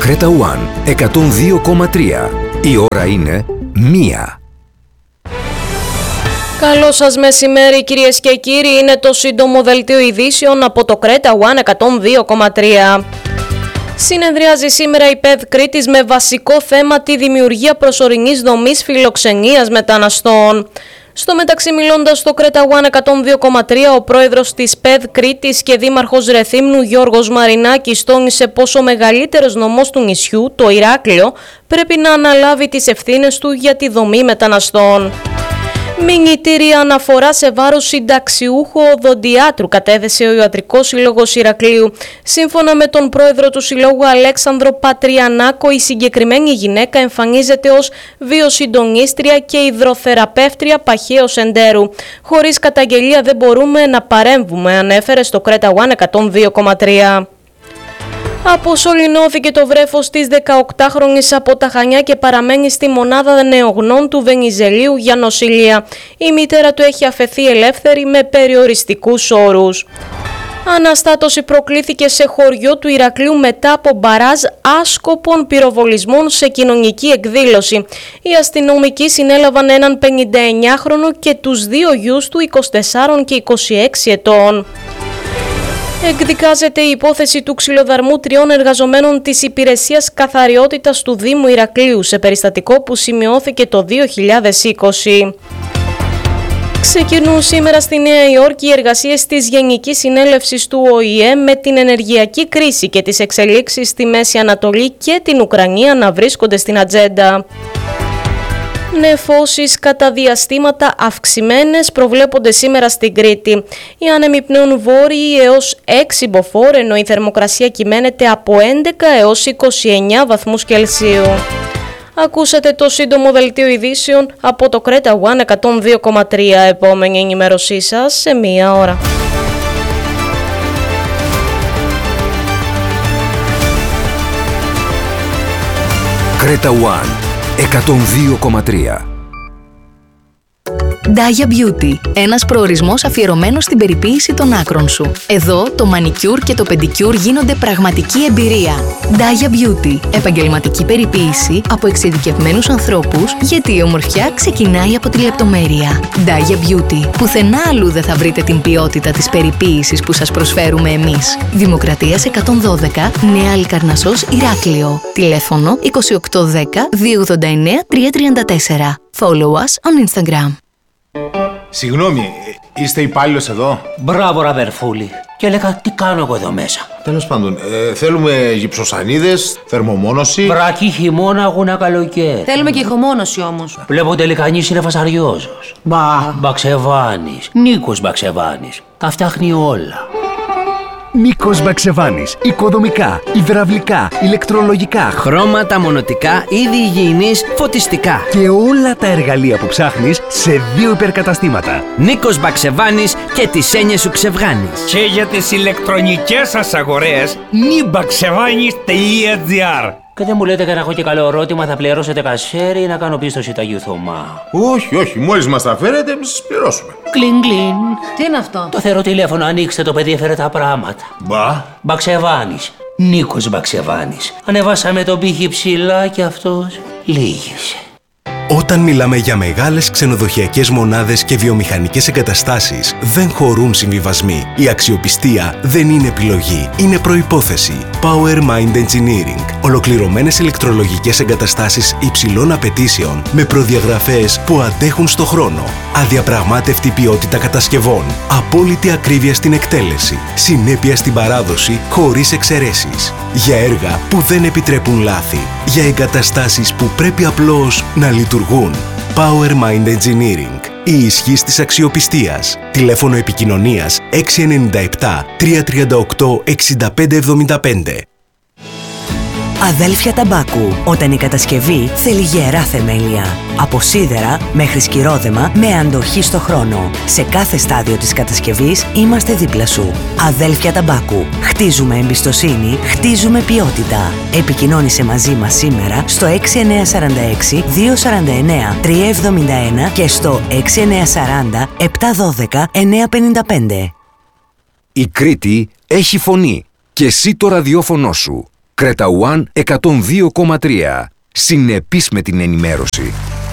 Κρέτα One 102,3. Η ώρα είναι 1. Καλό σας μεσημέρι κυρίες και κύριοι, είναι το σύντομο δελτίο ειδήσεων από το Κρέτα One 102,3. Συνεδριάζει σήμερα η ΠΕΔ Κρήτης με βασικό θέμα τη δημιουργία προσωρινής δομής φιλοξενίας μεταναστών. Στο μεταξύ, μιλώντας στο Κρέτα One 102,3, ο πρόεδρος της ΠΕΔ Κρήτης και δήμαρχος Ρεθύμνου Γιώργος Μαρινάκης τόνισε πως ο μεγαλύτερος νομός του νησιού, το Ηράκλειο, πρέπει να αναλάβει τις ευθύνες του για τη δομή μεταναστών. Μηνυτήρια αναφορά σε βάρος συνταξιούχου οδοντιάτρου κατέθεσε ο Ιατρικός Σύλλογος Ηρακλείου. Σύμφωνα με τον πρόεδρο του Συλλόγου Αλέξανδρο Πατριανάκο, η συγκεκριμένη γυναίκα εμφανίζεται ως βιοσυντονίστρια και υδροθεραπεύτρια παχαίως εντέρου. Χωρίς καταγγελία δεν μπορούμε να παρέμβουμε, ανέφερε στο Κρέτα One 102,3. Αποσωληνώθηκε το βρέφος της 18χρονης από τα Χανιά και παραμένει στη μονάδα νεογνών του Βενιζελίου για νοσηλεία. Η μητέρα του έχει αφαιθεί ελεύθερη με περιοριστικούς όρους. Αναστάτωση προκλήθηκε σε χωριό του Ηρακλείου μετά από μπαράζ άσκοπων πυροβολισμών σε κοινωνική εκδήλωση. Οι αστυνομικοί συνέλαβαν έναν 59χρονο και τους δύο γιους του 24 και 26 ετών. Εκδικάζεται η υπόθεση του ξυλοδαρμού 3 εργαζομένων της Υπηρεσίας Καθαριότητας του Δήμου Ηρακλείου σε περιστατικό που σημειώθηκε το 2020. Ξεκινούν σήμερα στη Νέα Υόρκη οι εργασίες της Γενικής Συνέλευσης του ΟΗΕ με την ενεργειακή κρίση και τις εξελίξεις στη Μέση Ανατολή και την Ουκρανία να βρίσκονται στην ατζέντα. Νεφώσεις κατά διαστήματα αυξημένες προβλέπονται σήμερα στην Κρήτη. Οι άνεμοι πνέουν βόρειοι έως 6 μποφόρ, ενώ η θερμοκρασία κυμαίνεται από 11 έως 29 βαθμούς Κελσίου. Ακούσατε το σύντομο δελτίο ειδήσεων από το Κρέτα One 102,3. Επόμενη ενημέρωσή σας σε 1 ώρα. Κρέτα One 102,3. Daya Beauty. Ένας προορισμός αφιερωμένος στην περιποίηση των άκρων σου. Εδώ το μανικιούρ και το πεντικιούρ γίνονται πραγματική εμπειρία. Daya Beauty. Επαγγελματική περιποίηση από εξειδικευμένους ανθρώπους, γιατί η ομορφιά ξεκινάει από τη λεπτομέρεια. Daya Beauty. Πουθενά αλλού δεν θα βρείτε την ποιότητα της περιποίησης που σας προσφέρουμε εμείς. Δημοκρατίας 112, Νέα Λικαρνασσός, Ηράκλειο. Τηλέφωνο 2810 289 334. Follow us on Instagram. Συγγνώμη, είστε υπάλληλος εδώ? Μπράβο, ραβερφούλη. Και έλεγα, τι κάνω εγώ εδώ μέσα? Τέλος πάντων, θέλουμε γυψοσανίδες, θερμομόνωση. Βρακή, χειμώνα, αγούνα, καλοκαίρι. Θέλουμε και ηχομόνωση όμως. Βλέπω τελικά είναι φασαριόζος. Μπαξεβάνης. Νίκος Μπαξεβάνης. Τα φτιάχνει όλα. Νίκος Μπαξεβάνης. Οικοδομικά, υδραυλικά, ηλεκτρολογικά, χρώματα, μονοτικά, είδη υγιεινής, φωτιστικά. Και όλα τα εργαλεία που ψάχνεις σε 2 υπερκαταστήματα. Νίκος Μπαξεβάνης και τις έννοιες σου ξεβγάνεις. Και για τις ηλεκτρονικές σας αγορές, nibaxevanis.gr. Και δεν μου λέτε για να έχω και καλό ερώτημα, θα πληρώσετε κασέρι ή να κάνω πίστοση Ταγιού Θωμά? Όχι, μόλις μας τα φέρετε, εμείς σας πληρώσουμε. Κλιν κλιν. Τι είναι αυτό? Το θεωρώ τηλέφωνο, ανοίξτε το, παιδί έφερε τα πράγματα. Μπαξεβάνης. Νίκος Μπαξεβάνης. Ανεβάσαμε τον πύχη ψηλά και αυτός λύγησε. Όταν μιλάμε για μεγάλες ξενοδοχειακές μονάδες και βιομηχανικές εγκαταστάσεις, δεν χωρούν συμβιβασμοί. Η αξιοπιστία δεν είναι επιλογή, είναι προϋπόθεση. Power Mind Engineering. Ολοκληρωμένες ηλεκτρολογικές εγκαταστάσεις υψηλών απαιτήσεων με προδιαγραφές που αντέχουν στο χρόνο. Αδιαπραγμάτευτη ποιότητα κατασκευών. Απόλυτη ακρίβεια στην εκτέλεση. Συνέπεια στην παράδοση χωρίς εξαιρέσεις. Για έργα που δεν επιτρέπουν λάθη. Για εγκαταστάσεις που πρέπει απλώς να λειτουργούν. Power Mind Engineering. Η ισχύς της αξιοπιστίας. Τηλέφωνο επικοινωνίας 697 338 6575. Αδέλφια Ταμπάκου. Όταν η κατασκευή θέλει γερά θεμέλια. Από σίδερα μέχρι σκυρόδεμα με αντοχή στο χρόνο. Σε κάθε στάδιο της κατασκευής είμαστε δίπλα σου. Αδέλφια Ταμπάκου. Χτίζουμε εμπιστοσύνη, χτίζουμε ποιότητα. Επικοινώνησε μαζί μας σήμερα στο 6946 249 371 και στο 6940 712 955. Η Κρήτη έχει φωνή και εσύ το ραδιόφωνο σου. Creta One 102,3. Συνεπής με την ενημέρωση.